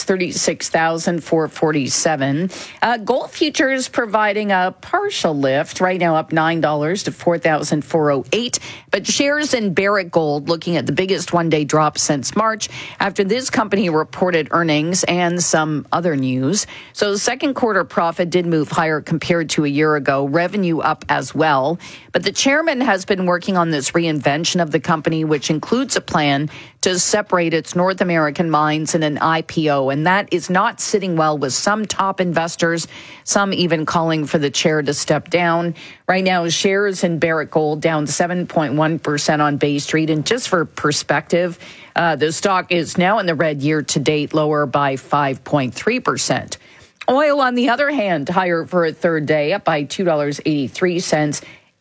36,447. Gold futures providing a partial lift. Right now up $9 to 4,408. But shares in Barrick Gold looking at the biggest one-day drop since March after this company reported earnings and some other news. So the second quarter profit did move higher compared to a year ago. Revenue up as well. But the chairman has been working on this reinvention of the company, which includes a plan to separate its North American mines in an IPO. And that is not sitting well with some top investors, some even calling for the chair to step down. Right now, shares in Barrick Gold down 7.1% on Bay Street. And just for perspective, the stock is now in the red year to date, lower by 5.3%. Oil, on the other hand, higher for a third day, up by $2.83.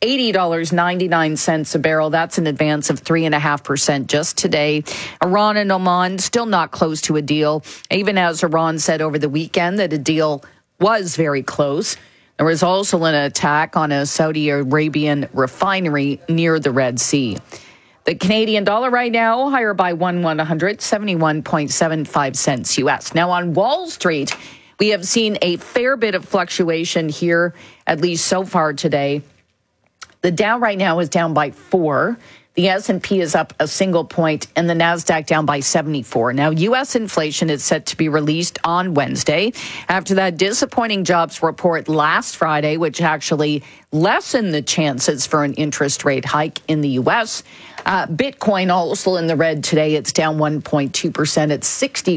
$80.99 a barrel. That's an advance of 3.5% just today. Iran and Oman still not close to a deal, even as Iran said over the weekend that a deal was very close. There was also an attack on a Saudi Arabian refinery near the Red Sea. The Canadian dollar right now higher by 100, 71.75 cents U.S. Now on Wall Street, we have seen a fair bit of fluctuation here, at least so far today. The Dow right now is down by 4. The S&P is up a single point, and the NASDAQ down by 74. Now, U.S. inflation is set to be released on Wednesday after that disappointing jobs report last Friday, which actually lessened the chances for an interest rate hike in the U.S. Bitcoin also in the red today. It's down 1.2%. It's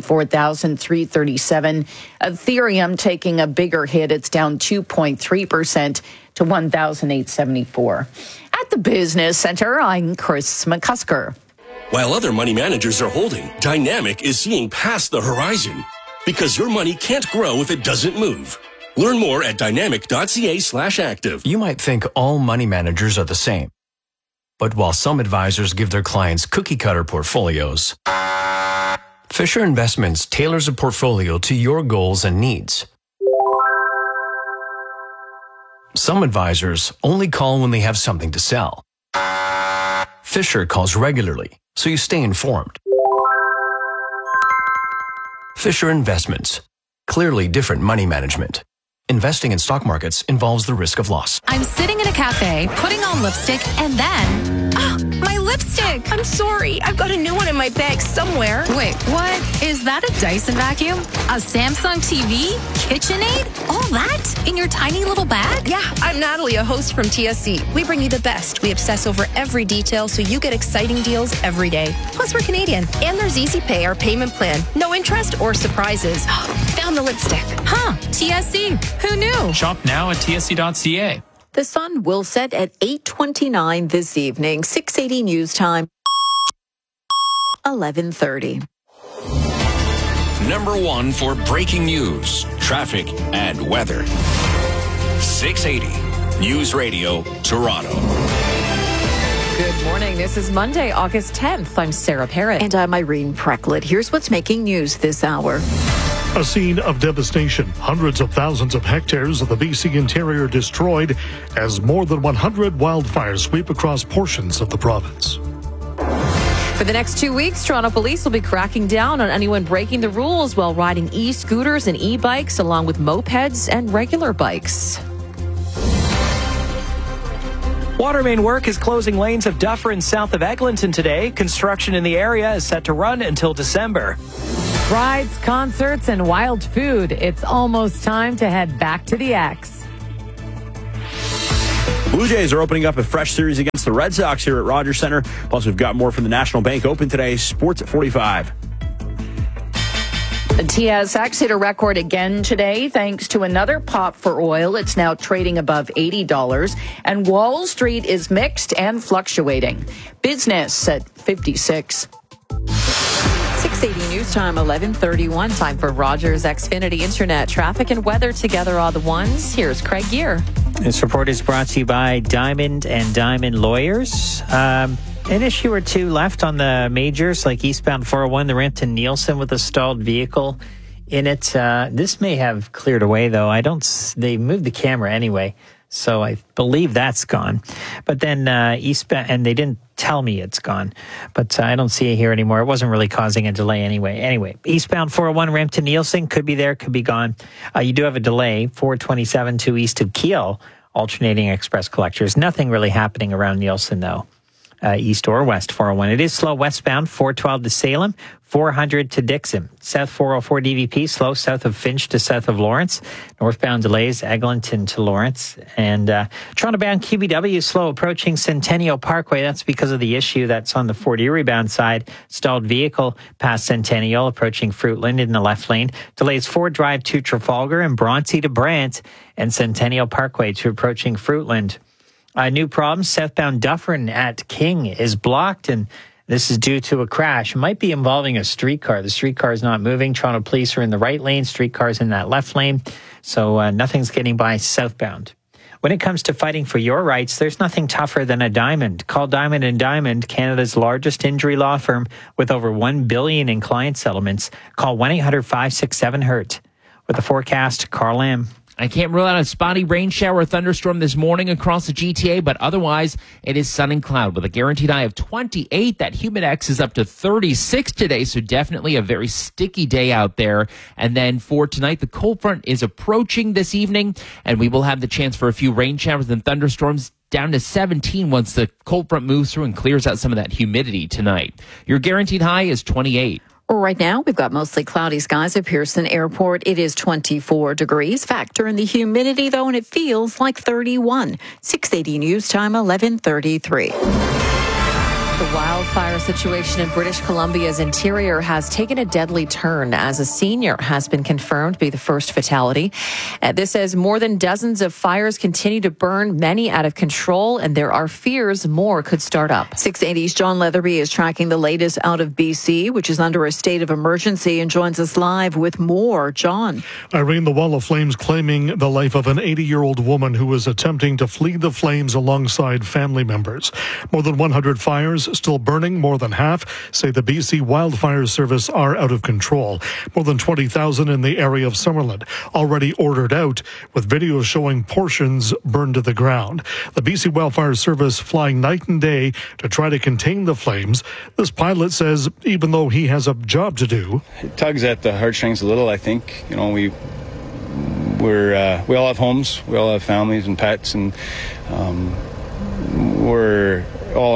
64,337. Ethereum taking a bigger hit. It's down 2.3% to 1,874. At the Business Center, I'm Chris McCusker.
While other money managers are holding, Dynamic is seeing past the horizon because your money can't grow if it doesn't move. Learn more at dynamic.ca/active.
You might think all money managers are the same. But while some advisors give their clients cookie-cutter portfolios, Fisher Investments tailors a portfolio to your goals and needs. Some advisors only call when they have something to sell. Fisher calls regularly, so you stay informed. Fisher Investments. Clearly different money management. Investing in stock markets involves the risk of loss.
I'm sitting in a cafe, putting on lipstick, and then, my
lipstick. I'm sorry. I've got a new one in my bag somewhere.
Wait, what? Is that a Dyson vacuum? A Samsung TV? KitchenAid? All that in your tiny little bag?
Yeah, I'm Natalie, a host from TSC. We bring you the best. We obsess over every detail so you get exciting deals every day. Plus, we're Canadian. And there's Easy Pay, our payment plan. No interest or surprises. Found the lipstick.
Huh, TSC. Who knew?
Shop now at tsc.ca.
The sun will set at 8:29 this evening. 6:80 news time. 11:30.
Number one for breaking news, traffic, and weather. 680 News Radio, Toronto.
Good morning. This is Monday, August 10th. I'm Sarah Parrott.
And I'm Irene Precklett. Here's what's making news this hour.
A scene of devastation. Hundreds of thousands of hectares of the BC interior destroyed as more than 100 wildfires sweep across portions of the province.
For the next 2 weeks, Toronto police will be cracking down on anyone breaking the rules while riding e-scooters and e-bikes, along with mopeds and regular bikes.
Water main work is closing lanes of Dufferin south of Eglinton today. Construction in the area is set to run until December.
Rides, concerts, and wild food. It's almost time to head back to the X.
Blue Jays are opening up a fresh series against the Red Sox here at Rogers Center. Plus, we've got more from the National Bank Open today. Sports at 45.
The TSX hit a record again today thanks to another pop for oil. It's now trading above $80. And Wall Street is mixed and fluctuating. Business at 56.
680 news time, 11:31. Time for Rogers Xfinity Internet. Traffic and weather together are the ones. Here's Craig Gear.
This report is brought to you by Diamond and Diamond Lawyers. An issue or two left on the majors, like eastbound 401, the Rampton Nielsen with a stalled vehicle in it. This may have cleared away, though. They moved the camera anyway, so I believe that's gone. But then eastbound, and they didn't tell me it's gone, but I don't see it here anymore. It wasn't really causing a delay anyway. Anyway, eastbound 401 Rampton Nielsen could be there, could be gone. You do have a delay, 427 to east of Kiel, alternating express collectors. Nothing really happening around Nielsen, though. East or west 401. It is slow westbound 412 to Salem, 400 to Dixon. South 404 DVP slow south of Finch to south of Lawrence. Northbound delays Eglinton to Lawrence. And Toronto-bound QBW slow approaching Centennial Parkway. That's because of the issue that's on the Fort Erie-bound side. Stalled vehicle past Centennial approaching Fruitland in the left lane. Delays Ford Drive to Trafalgar and Bronte to Brant and Centennial Parkway to approaching Fruitland. New problem, southbound Dufferin at King is blocked, and this is due to a crash. It might be involving a streetcar. The streetcar is not moving. Toronto police are in the right lane. Streetcar's in that left lane. So nothing's getting by southbound. When it comes to fighting for your rights, there's nothing tougher than a diamond. Call Diamond & Diamond, Canada's largest injury law firm with over $1 billion in client settlements. Call 1-800-567-HURT. With the forecast, Carl Lamb.
I can't rule out a spotty rain shower or thunderstorm this morning across the GTA, but otherwise it is sun and cloud with a guaranteed high of 28. That Humidex is up to 36 today, so definitely a very sticky day out there. And then for tonight, the cold front is approaching this evening, and we will have the chance for a few rain showers and thunderstorms down to 17 once the cold front moves through and clears out some of that humidity tonight. Your guaranteed high is 28.
Right now, we've got mostly cloudy skies at Pearson Airport. It is 24 degrees. Factor in the humidity, though, and it feels like 31. 680 news time, 11:33. The wildfire situation in British Columbia's interior has taken a deadly turn as a senior has been confirmed to be the first fatality. This as more than dozens of fires continue to burn, many out of control, and there are fears more could start up. 680's John Leatherby is tracking the latest out of BC, which is under a state of emergency, and joins us live with more. John.
Irene, the wall of flames claiming the life of an 80-year-old woman who was attempting to flee the flames alongside family members. More than 100 fires still burning. More than half say the BC Wildfire Service are out of control. More than 20,000 in the area of Summerland already ordered out, with videos showing portions burned to the ground. The BC Wildfire Service flying night and day to try to contain the flames. This pilot says even though he has a job to do,
it tugs at the heartstrings a little. I think we all have homes, we all have families and pets, and we're all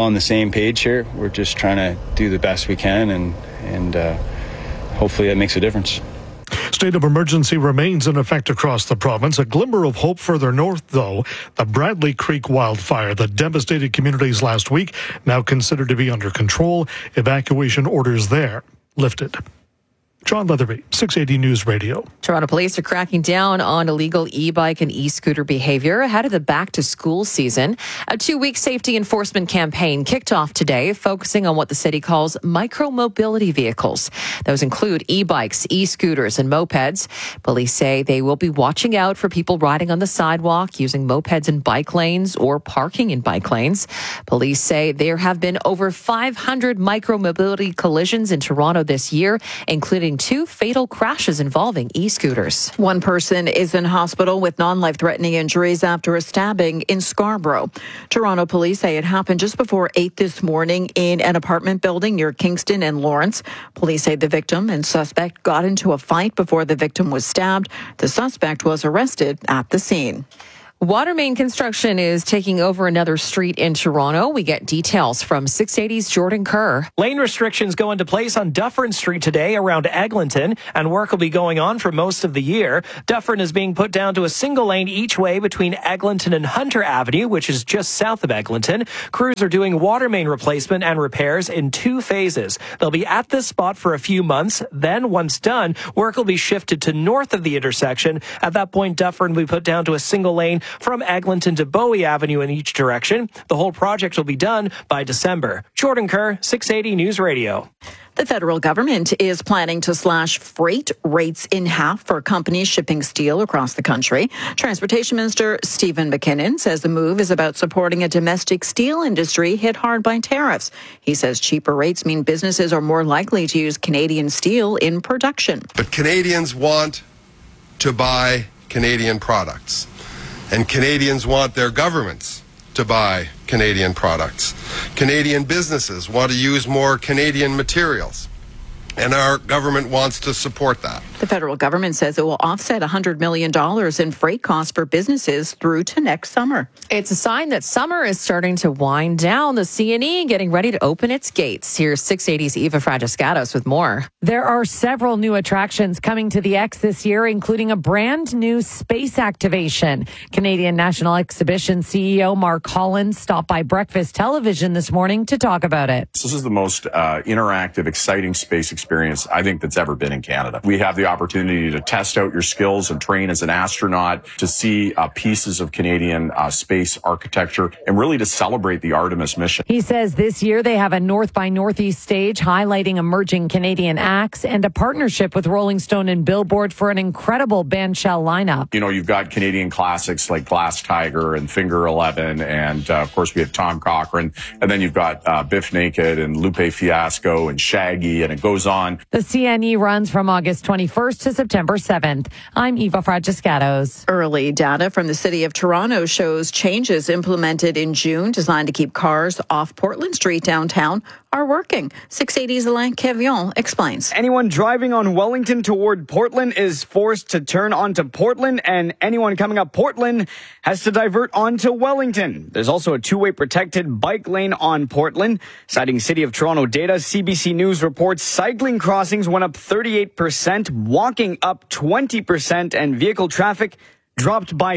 on the same page here. We're just trying to do the best we can, and hopefully that makes a difference.
State of emergency remains in effect across the province. A glimmer of hope further north, though. The Bradley Creek wildfire that devastated communities last week, now considered to be under control. Evacuation orders there lifted. John Leatherby, 680 News Radio.
Toronto police are cracking down on illegal e-bike and e-scooter behavior ahead of the back-to-school season. A 2-week safety enforcement campaign kicked off today, focusing on what the city calls micro-mobility vehicles. Those include e-bikes, e-scooters, and mopeds. Police say they will be watching out for people riding on the sidewalk, using mopeds in bike lanes, or parking in bike lanes. Police say there have been over 500 micro-mobility collisions in Toronto this year, including 2 fatal crashes involving e-scooters.
One person is in hospital with non-life-threatening injuries after a stabbing in Scarborough. Toronto police say it happened just before 8 this morning in an apartment building near Kingston and Lawrence. Police say the victim and suspect got into a fight before the victim was stabbed. The suspect was arrested at the scene.
Water main construction is taking over another street in Toronto. We get details from 680's Jordan Kerr.
Lane restrictions go into place on Dufferin Street today around Eglinton, and work will be going on for most of the year. Dufferin is being put down to a single lane each way between Eglinton and Hunter Avenue, which is just south of Eglinton. Crews are doing water main replacement and repairs in 2 phases. They'll be at this spot for a few months. Then, once done, work will be shifted to north of the intersection. At that point, Dufferin will be put down to a single lane from Eglinton to Bowie Avenue in each direction. The whole project will be done by December. Jordan Kerr, 680 News Radio.
The federal government is planning to slash freight rates in half for companies shipping steel across the country. Transportation Minister Stephen McKinnon says the move is about supporting a domestic steel industry hit hard by tariffs. He says cheaper rates mean businesses are more likely to use Canadian steel in production.
But Canadians want to buy Canadian products. And Canadians want their governments to buy Canadian products. Canadian businesses want to use more Canadian materials. And our government wants to support that.
The federal government says it will offset $100 million in freight costs for businesses through to next summer.
It's a sign that summer is starting to wind down. The CNE getting ready to open its gates. Here's 680's Eva Fragiscatos with more.
There are several new attractions coming to the X this year, including a brand new space activation. Canadian National Exhibition CEO Mark Holland stopped by Breakfast Television this morning to talk about it.
This is the most interactive, exciting space experience I think that's ever been in Canada. We have the opportunity to test out your skills and train as an astronaut, to see pieces of Canadian space architecture, and really to celebrate the Artemis mission.
He says this year they have a North by Northeast stage highlighting emerging Canadian acts and a partnership with Rolling Stone and Billboard for an incredible bandshell lineup.
You know, you've got Canadian classics like Glass Tiger and Finger 11, and of course we have Tom Cochrane, and then you've got Biff Naked and Lupe Fiasco and Shaggy, and it goes on.
The CNE runs from August 21st to September 7th. I'm Eva Fragiscatos.
Early data from the City of Toronto shows changes implemented in June designed to keep cars off Portland Street downtown are working. 680's Alain Kevion explains.
Anyone driving on Wellington toward Portland is forced to turn onto Portland, and anyone coming up Portland has to divert onto Wellington. There's also a 2-way protected bike lane on Portland. Citing City of Toronto data, CBC News reports cycling crossings went up 38%, walking up 20%, and vehicle traffic dropped by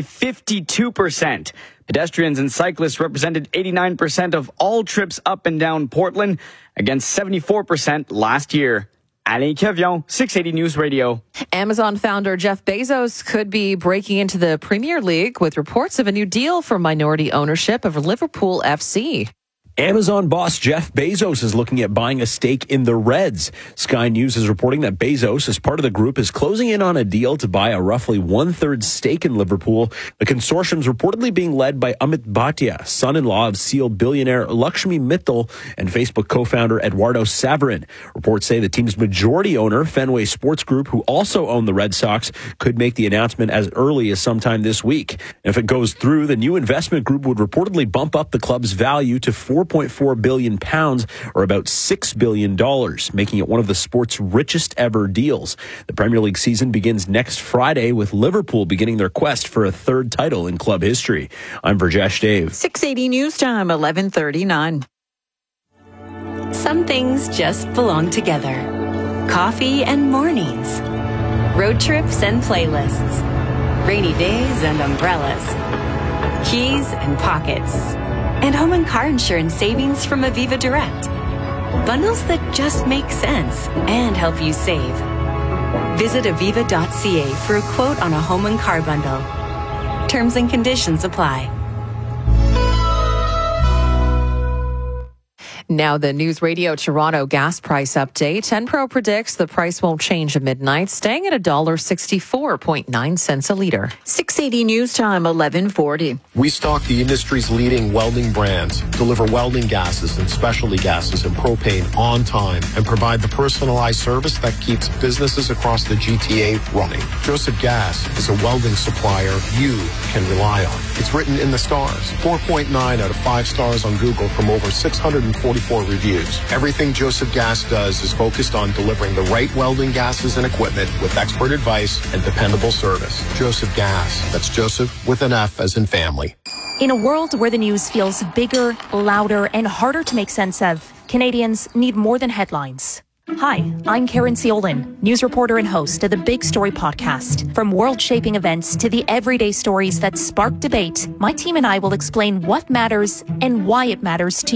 52%. Pedestrians and cyclists represented 89% of all trips up and down Portland, against 74% last year. Alain Kevion, 680 News Radio.
Amazon founder Jeff Bezos could be breaking into the Premier League with reports of a new deal for minority ownership of Liverpool FC.
Amazon boss Jeff Bezos is looking at buying a stake in the Reds. Sky News is reporting that Bezos, as part of the group, is closing in on a deal to buy a roughly 1/3 stake in Liverpool. The consortium is reportedly being led by Amit Bhatia, son-in-law of SEAL billionaire Lakshmi Mittal and Facebook co-founder Eduardo Saverin. Reports say the team's majority owner, Fenway Sports Group, who also own the Red Sox, could make the announcement as early as sometime this week. If it goes through, the new investment group would reportedly bump up the club's value to £4.4 billion, or about $6 billion, making it one of the sport's richest ever deals. The Premier League season begins next Friday, with Liverpool beginning their quest for a 3rd title in club history. I'm Virjesh Dave.
680 News Time, 11:39.
Some things just belong together. Coffee and mornings. Road trips and playlists. Rainy days and umbrellas. Keys and pockets. And home and car insurance savings from Aviva Direct. Bundles that just make sense and help you save. Visit aviva.ca for a quote on a home and car bundle. Terms and conditions apply.
Now the News Radio Toronto gas price update. Enpro predicts the price won't change at midnight, staying at $1.64.9 a litre.
680 News Time, 11:40.
We stock the industry's leading welding brands, deliver welding gases and specialty gases and propane on time, and provide the personalized service that keeps businesses across the GTA running. Joseph Gas is a welding supplier you can rely on. It's written in the stars. 4.9 out of 5 stars on Google from over 644 reviews. Everything Joseph Gas does is focused on delivering the right welding gases and equipment with expert advice and dependable service. Joseph Gas. That's Joseph with an F as in family.
In a world where the news feels bigger, louder, and harder to make sense of, Canadians need more than headlines. Hi, I'm Karen Ciolin, news reporter and host of the Big Story podcast. From world-shaping events to the everyday stories that spark debate, my team and I will explain what matters and why it matters to you.